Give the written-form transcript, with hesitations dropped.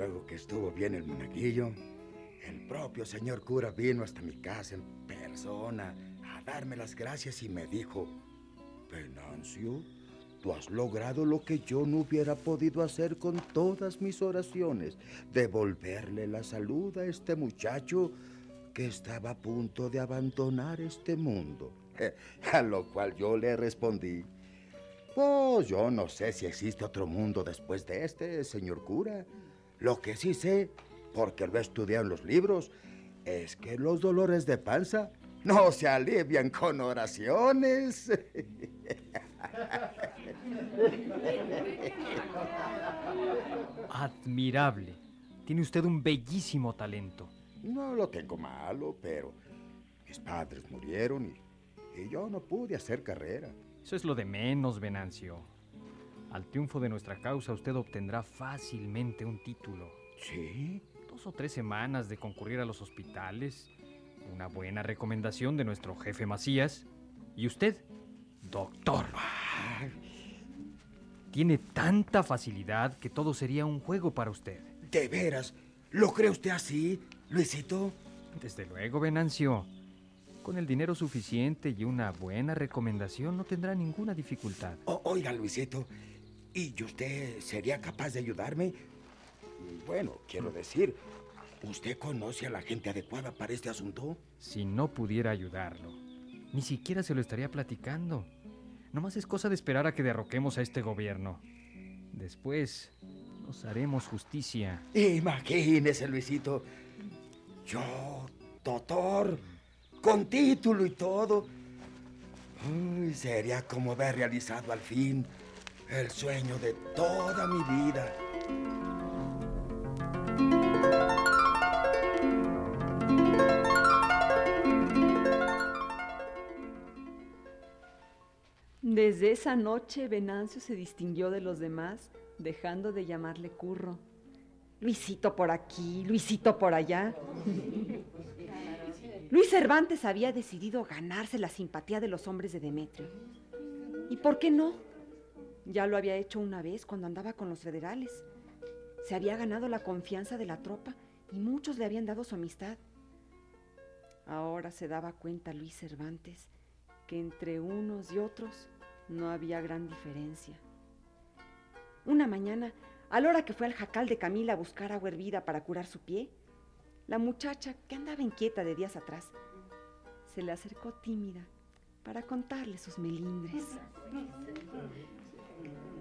luego que estuvo bien el monaguillo, el propio señor cura vino hasta mi casa en persona a darme las gracias y me dijo: Venancio, tú has logrado lo que yo no hubiera podido hacer con todas mis oraciones, devolverle la salud a este muchacho que estaba a punto de abandonar este mundo. A lo cual yo le respondí: pues yo no sé si existe otro mundo después de este, señor cura. Lo que sí sé, porque lo he estudiado en los libros, es que los dolores de panza no se alivian con oraciones. Admirable. Tiene usted un bellísimo talento. No lo tengo malo, pero mis padres murieron y yo no pude hacer carrera. Eso es lo de menos, Venancio. Al triunfo de nuestra causa usted obtendrá fácilmente un título. ¿Sí? 2 o 3 semanas de concurrir a los hospitales, una buena recomendación de nuestro jefe Macías, y usted, doctor. Tiene tanta facilidad que todo sería un juego para usted. ¿De veras? ¿Lo cree usted así, Luisito? Desde luego, Venancio. Con el dinero suficiente y una buena recomendación no tendrá ninguna dificultad. Oiga, Luisito, ¿y usted sería capaz de ayudarme? Bueno, quiero decir, ¿usted conoce a la gente adecuada para este asunto? Si no pudiera ayudarlo, ni siquiera se lo estaría platicando. Nomás es cosa de esperar a que derroquemos a este gobierno. Después nos haremos justicia. Imagínese, Luisito, yo, doctor, con título y todo. Uy, sería como haber realizado al fin el sueño de toda mi vida. Desde esa noche, Venancio se distinguió de los demás, dejando de llamarle Curro. Luisito por aquí, Luisito por allá. Luis Cervantes había decidido ganarse la simpatía de los hombres de Demetrio. ¿Y por qué no? Ya lo había hecho una vez cuando andaba con los federales. Se había ganado la confianza de la tropa y muchos le habían dado su amistad. Ahora se daba cuenta Luis Cervantes que entre unos y otros no había gran diferencia. Una mañana, a la hora que fue al jacal de Camila a buscar agua hervida para curar su pie, la muchacha, que andaba inquieta de días atrás, se le acercó tímida para contarle sus melindres.